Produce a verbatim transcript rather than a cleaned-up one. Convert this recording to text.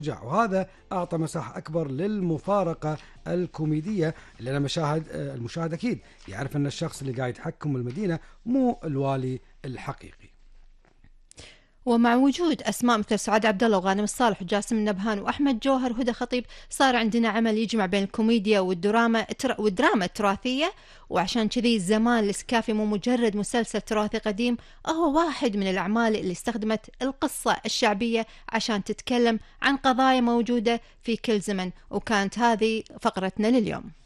وهذا أعطى مساحة أكبر للمفارقة الكوميدية، لأن مشاهد المشاهد أكيد يعرف أن الشخص اللي قاعد يتحكم المدينة مو الوالي الحقيقي. ومع وجود أسماء مثل سعاد عبد الله وغانم الصالح وجاسم النبهان وأحمد جوهر وهدى خطيب، صار عندنا عمل يجمع بين الكوميديا والدراما والدراما التراثية. وعشان كذي الزمان الإسكافي مو مجرد مسلسل تراثي قديم، هو واحد من الأعمال اللي استخدمت القصة الشعبية عشان تتكلم عن قضايا موجودة في كل زمن. وكانت هذه فقرتنا لليوم.